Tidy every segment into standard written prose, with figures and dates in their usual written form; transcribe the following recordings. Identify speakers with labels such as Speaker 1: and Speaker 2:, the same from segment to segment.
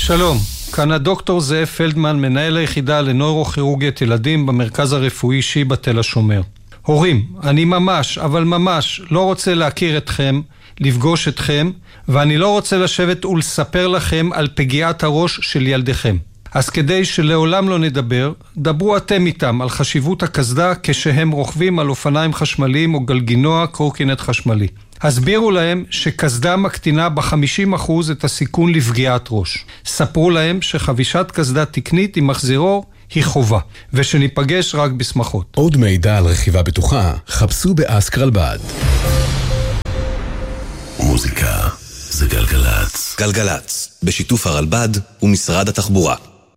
Speaker 1: שלום, כאן הדוקטור זאב פלדמן, מנהל היחידה לנוירוכירורגית ילדים במרכז הרפואי שיבא תל השומר. הורים, אני ממש לא רוצה להכיר אתכם, לפגוש אתכם, ואני לא רוצה לשבת ולספר לכם על פגיעת הראש של ילדיכם. אז כדי שלעולם לא נדבר, דברו אתם איתם על חשיבות הקסדה כשהם רוכבים על אופניים חשמליים או גלגינוע קורקינט חשמלי. הסבירו להם שקסדה מקטינה ב50% את הסיכון לפגיעת ראש. ספרו להם שחבישת קסדה תקנית עם מחזירור היא חובה, ושניפגש רק בשמחות.
Speaker 2: עוד מידע על רכיבה בטוחה, חפשו באסק רלב"ד.
Speaker 3: מוזיקה זה גלגלץ.
Speaker 4: גלגלץ, בשיתוף הרלב"ד ומשרד התחבורה.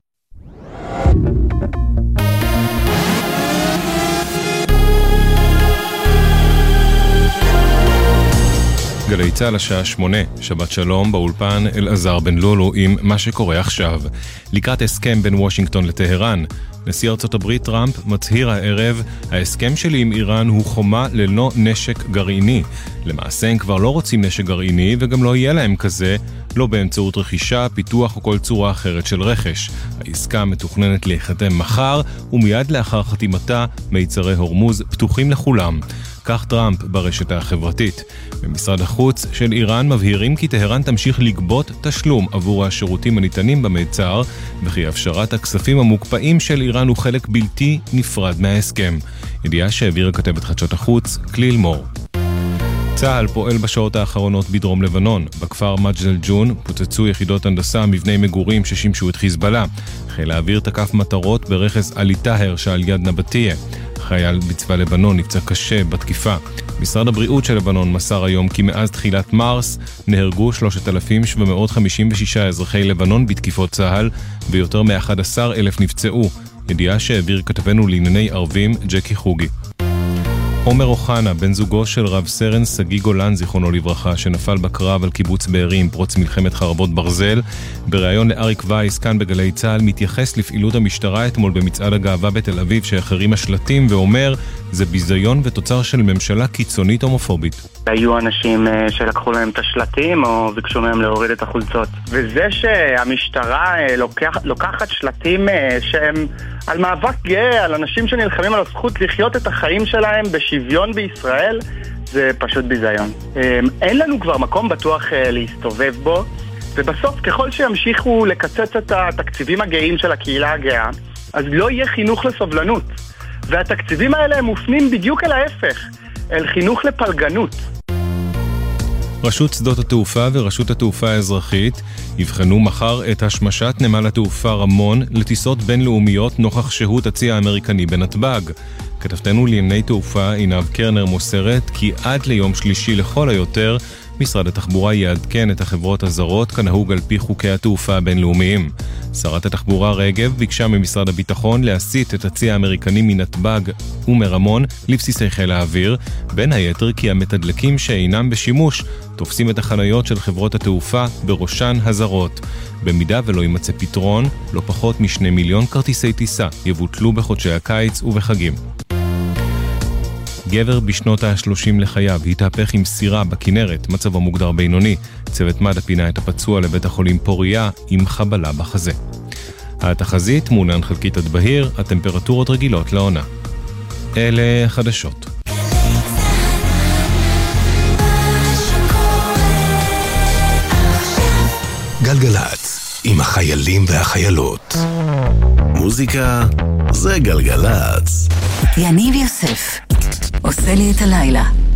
Speaker 5: גלי צהל השעה 8, שבת שלום, באולפן אלעזר בן לולו עם מה שקורה עכשיו. לקראת הסכם בין וושינגטון לטהרן, נשיא ארצות הברית טראמפ מצהיר הערב, ההסכם שלי עם איראן הוא חומה ללא נשק גרעיני. למעשה הם כבר לא רוצים נשק גרעיני וגם לא יהיה להם כזה, לא באמצעות רכישה, פיתוח או כל צורה אחרת של רכש. העסקה מתוכננת להיחתם מחר, ומיד לאחר חתימתה מיצרי הורמוז פתוחים לכולם. כך טראמפ ברשת החברתית. במשרד החוץ של איראן מבהירים כי טהרן תמשיך לגבות תשלום עבור השירותים הניתנים במיצר, וכי הפשרת הכספים המוקפאים של איראן הוא חלק בלתי נפרד מההסכם. ידיעה שהעבירה כתבת חדשות החוץ, כליל מור. צה"ל פועל בשעות האחרונות בדרום לבנון. בכפר מג'דל ג'ון פוצצו יחידות הנדסה מבני מגורים ששימשו את חיזבאללה. חיל האוויר תקף מטרות ברכס עלי טהר שעל יד נבטיה. חייל בצבא לבנון נפצע קשה בתקיפה. משרד הבריאות של לבנון מסר היום כי מאז תחילת מרס נהרגו 3,756 אזרחי לבנון בתקיפות צה"ל ויותר מ-11,000 נפצעו. ידיעה שהעביר כתבנו לענייני ערבים ג'קי חוגי. עומר אוחנה, בן זוגו של רב סרן סגי גולן, זיכרונו לברכה, שנפל בקרב על קיבוץ בארי עם פרוץ מלחמת חרבות ברזל, בריאיון לאריק וייס כאן בגלי צהל, מתייחס לפעילות המשטרה אתמול במצעד הגאווה בתל אביב שהחרים השלטים, ואומר, זה ביזיון ותוצר של ממשלה קיצונית הומופובית.
Speaker 6: היו אנשים שלקחו להם את השלטים או ביקשו מהם להוריד את החולצות. וזה שהמשטרה לוקחת שלטים שהם על מאבק גאה, על אנשים שנלחמים על הזכות לחיות את החיים שלהם בשוויון בישראל, זה פשוט ביזיון. אין לנו כבר מקום בטוח להסתובב בו, ובסוף ככל שימשיכו לקצץ את התקציבים הגאים של הקהילה הגאה, אז לא יהיה חינוך לסובלנות. והתקציבים האלה הם מופנים בדיוק אל ההפך, אל חינוך לפלגנות.
Speaker 5: רשות שדות התעופה ורשות התעופה האזרחית יבחנו מחר את השמשת נמל התעופה רמון לטיסות בינלאומיות נוכח שהות הצי האמריקני בנתב"ג. כתבתנו לענייני תעופה עינב קרנר מוסרת כי עד ליום שלישי לכל היותר משרד התחבורה יעדכן את החברות הזרות כנהוג על פי חוקי התעופה הבינלאומיים. שרת התחבורה רגב ביקשה ממשרד הביטחון להסיט את הצי האמריקני מנתב"ג ומרמון לבסיסי חיל האוויר, בין היתר כי המתדלקים שאינם בשימוש תופסים את החניות של חברות התעופה בראשן הזרות. במידה ולא יימצא פתרון, לא פחות מ2 מיליון כרטיסי טיסה יבוטלו בחודשי הקיץ ובחגים. גבר בשנות ה-30 לחייו התהפך עם סירה בכנרת, מצבו מוגדר בינוני. צוות מד"א פינה את הפצוע לבית החולים פוריה עם חבלה בחזה. התחזית מעונן חלקית עד בהיר, הטמפרטורות רגילות לעונה. אלה חדשות.
Speaker 3: גלגלץ, עם החיילים והחיילות. מוזיקה זה גלגלץ.
Speaker 7: יניב יוסף עושה לי את הלילה.